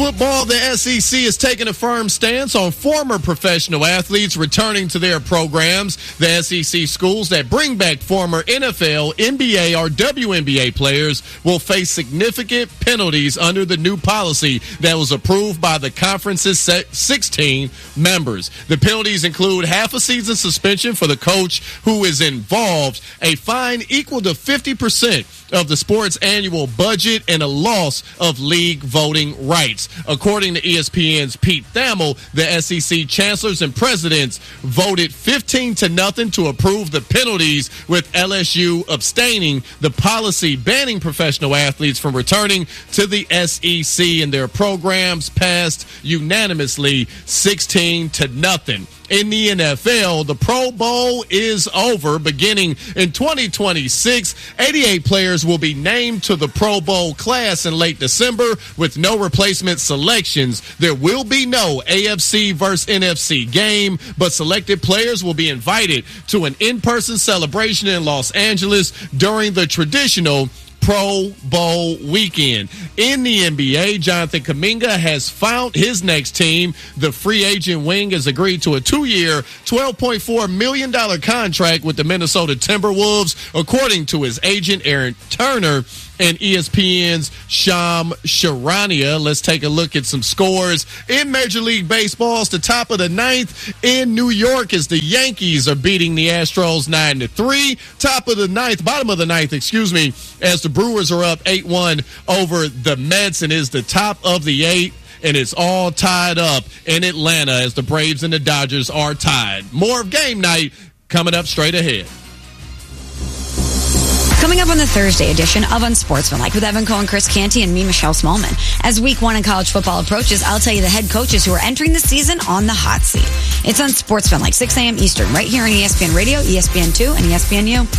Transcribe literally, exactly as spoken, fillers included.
Football, the S E C is taking a firm stance on former professional athletes returning to their programs. The S E C schools that bring back former N F L, N B A, or W N B A players will face significant penalties under the new policy that was approved by the conference's sixteen members. The penalties include half a season suspension for the coach who is involved, a fine equal to fifty percent of the sport's annual budget, and a loss of league voting rights. According to E S P N's Pete Thamel, the S E C chancellors and presidents voted fifteen to nothing to approve the penalties, with L S U abstaining. The policy banning professional athletes from returning to the S E C and their programs passed unanimously sixteen to nothing. In the N F L, the Pro Bowl is over. Beginning in twenty twenty-six, eighty-eight players will be named to the Pro Bowl class in late December with no replacement selections. There will be no A F C versus N F C game, but selected players will be invited to an in-person celebration in Los Angeles during the traditional Pro Bowl weekend. In the N B A, Jonathan Kuminga has found his next team. The free agent wing has agreed to a two-year, twelve point four million dollars contract with the Minnesota Timberwolves, according to his agent, Aaron Turner, and E S P N's Sham Charania. Let's take a look at some scores in Major League Baseball. It's the top of the ninth in New York as the Yankees are beating the Astros nine to three. Top of the ninth, bottom of the ninth, excuse me, as the Brewers are up eight one over the Mets, and is the top of the eight. And it's all tied up in Atlanta as the Braves and the Dodgers are tied. More of Game Night coming up straight ahead. Coming up on the Thursday edition of Unsportsmanlike with Evan Cohen, Chris Canty, and me, Michelle Smallman. As week one in college football approaches, I'll tell you the head coaches who are entering the season on the hot seat. It's Unsportsmanlike, six a.m. Eastern, right here on E S P N Radio, E S P N two, and E S P N U.